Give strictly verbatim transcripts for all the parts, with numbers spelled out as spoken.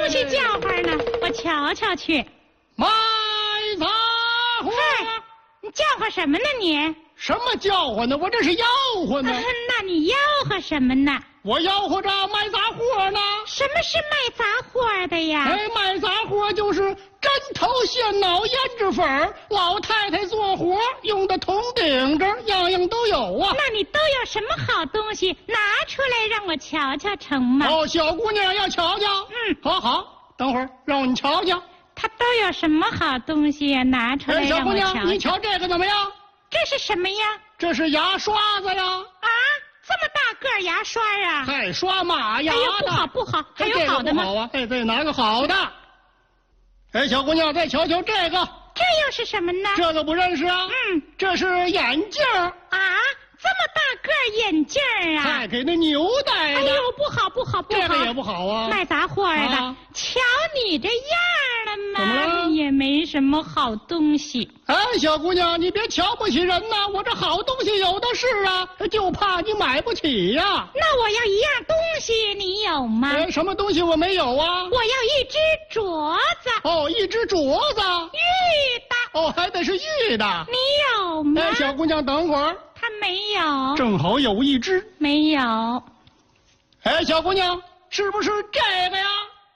去叫唤呢，我瞧瞧去。 卖杂货。 嗨，你叫唤什么呢你？ 什么叫唤呢？我这是吆喝呢。 啊、那你吆喝什么呢？ 我吆喝着卖杂货呢。 什么是卖杂货的呀？ 哎，卖杂货就是针头线脑胭脂粉，老太太做活用的铜顶子，样样都有啊。 那你都有什么好东西？拿出来让我瞧瞧成吗？ 哦，小姑娘要瞧瞧。 嗯， 好好，等会儿让你瞧瞧。 它都有什么好东西呀？拿出来哎，小让我瞧瞧。 姑娘，你瞧这个怎么样？ 这是什么呀？ 这是牙刷子呀！ 啊，这么大个牙刷啊！ 还刷马牙的。 哎呦，不好不好，还有好的吗？ 好啊，哎，再拿个好的。哎，小姑娘，再瞧瞧这个。 这又是什么呢？ 这个不认识啊？ 嗯， 这是眼镜啊，这么大个眼镜啊！ 还给那牛戴的。 哎呦，不好不好不好， 这个也不好啊！ 卖杂货的， 啊、 瞧你这样了嘛， 怎么了？ 也没什么好东西。 哎，小姑娘，你别瞧不起人呐！我这好东西有的是啊，就怕你买不起呀、啊。 那我要一样东西，你有吗？ 哎，什么东西我没有啊？ 我要一只镯子。 哦，一只镯子。 玉的。 哦，还得是玉的。 你有吗？ 哎，小姑娘，等会儿。 他没有。 正好有一只。 没有。 哎，小姑娘，是不是这个呀？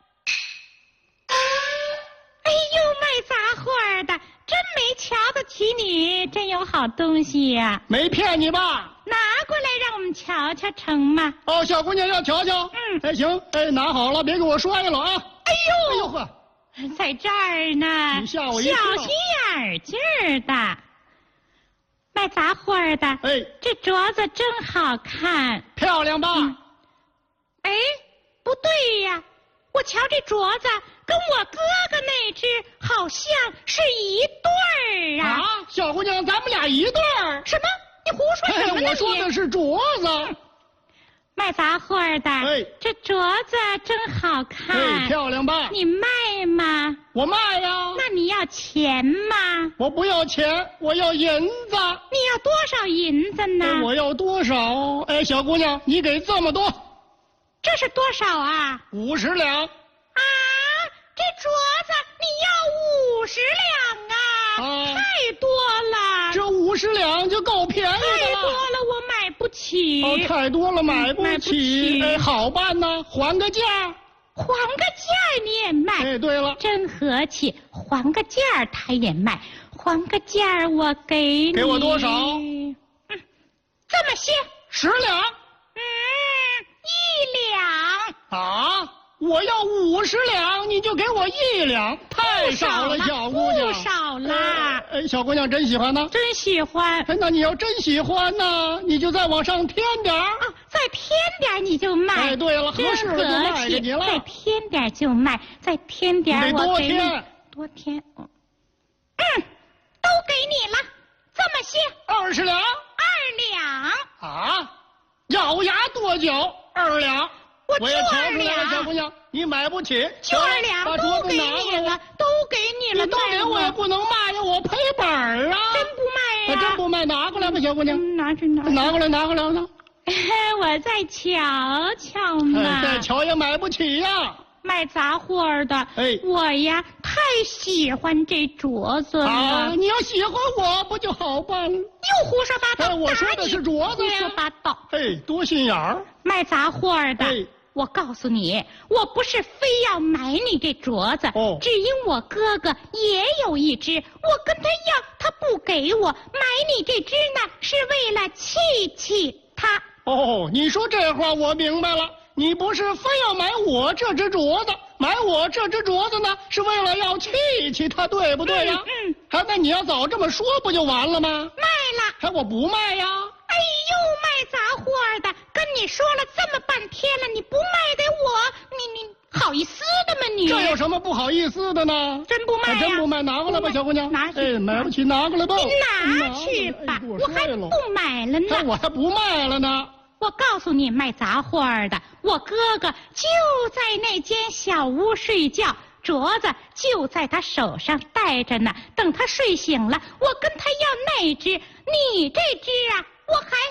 哎呦，卖杂货的，真没瞧得起你，真有好东西呀、啊！ 没骗你吧？ 拿过来让我们瞧瞧成吗？ 哦，小姑娘要瞧瞧。 嗯， 哎，行，哎，拿好了，别给我摔了啊！ 哎呦， 哎呦呵， 在这儿呢， 你吓我一跳！ 小心眼劲儿的，卖杂货的。 哎， 这镯子真好看， 漂亮吧？ 嗯、哎，不对呀，我瞧这镯子。跟我哥哥那只好像是一对儿啊！ 啊，小姑娘，咱们俩一对儿？ 什么？你胡说什么呢？ 我说的是镯子。 卖杂货的， 哎， 这镯子真好看， 哎，漂亮吧？ 你卖吗？ 我卖呀。 那你要钱吗？ 我不要钱，我要银子。 你要多少银子呢？ 哎、我要多少？哎，小姑娘，你给这么多。 这是多少啊？ 五十两。 啊！这镯子你要五十两啊！ 啊， 太多了。 这五十两就够便宜的了。 太多了，我买不起。 哦，太多了，买不起。 买不起。 哎，好办呐，还个价。 还个价你也卖？ 哎，对了， 真和气，还个价他也卖，还个价我给你。 给我多少？ 嗯，这么些。 十两。 嗯，一两。 啊！我要五十两，你就给我一两，太少了，小姑娘。 不少了。 哎，小姑娘真喜欢呢？ 真喜欢。 哎，那你要真喜欢呢，你就再往上添点儿。 啊，再添点你就卖。 哎，对了，合适了就卖给你了。 再添点就卖，再添点我给你。 多添。 多添。嗯，都给你了，这么些。 二十两。 二两。 啊，咬牙跺脚，二两。 我我也瞧出来了，小姑娘，你买不起， 就二两，都给你了，都给你了， 你都给我也不能卖呀，我赔本儿啊！ 真不卖呀？ 真不卖，拿过来吧，小姑娘， 嗯、拿去拿， 拿过来，拿过来呢。 我再瞧瞧嘛， 哎、再瞧也买不起呀。 卖杂货的， 哎， 我呀太喜欢这镯子了。 啊，你要喜欢我不就好办了？ 又胡说八道！ 哎，我说的是镯子呀。 胡说八道！ 哎，多心眼儿。 卖杂货的， 哎， 我告诉你，我不是非要买你这镯子， 哦， 只因我哥哥也有一只，我跟他要，他不给我，买你这只呢，是为了气气他。 哦，你说这话我明白了。你不是非要买我这只镯子，买我这只镯子呢，是为了要气气他，对不对呀？ 嗯。嗯还那你要早这么说，不就完了吗？卖了。 还我不卖呀？ 哎呦，卖杂货的，跟你说了这么半天了，你不卖给我，你你好意思的吗你？ 这有什么不好意思的呢？ 真不卖呀？ 真不卖，拿过来吧，小姑娘。 拿去。 哎，买不起，拿过来吧。 你拿去吧， 哎、 我还不买了呢。 哎，我还不卖了呢。 我告诉你，卖杂货的，我哥哥就在那间小屋睡觉，镯子就在他手上戴着呢。等他睡醒了，我跟他要那只，你这只啊，我还不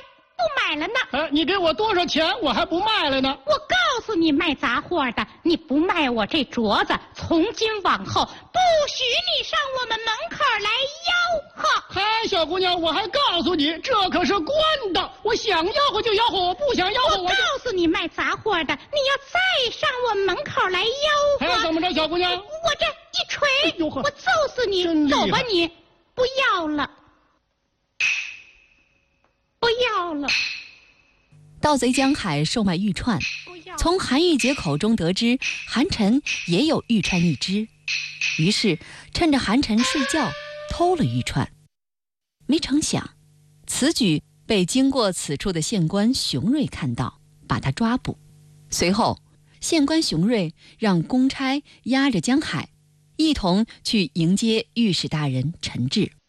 买了呢。 哎，你给我多少钱，我还不卖了呢。 我告诉你卖杂货的，你不卖我这镯子，从今往后不许你上我们门口来吆喝。 嗨，小姑娘，我还告诉你，这可是官的，我想吆喝就吆喝，我不想吆喝我我就。 告诉你卖杂货的，你要再上我门口来吆喝， 哎，怎么着，小姑娘？ 我这一锤， 哎呦呵我揍死你！ 真厉害走吧你，不要了，不要了， 盗贼江海售卖玉串， 不要了。 从韩玉洁口中得知韩晨也有玉串一只，于是趁着韩晨睡觉偷了玉串。没成想，此举被经过此处的县官熊瑞看到，把他抓捕。随后，县官熊瑞让公差押着江海，一同去迎接御史大人陈志。